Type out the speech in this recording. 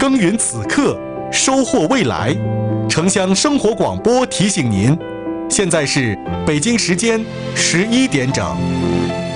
耕耘此刻，收获未来。城乡生活广播提醒您，现在是北京时间11点整。